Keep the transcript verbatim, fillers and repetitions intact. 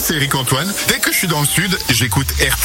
c'est Eric Antoine. Dès que je suis dans le sud, j'écoute R T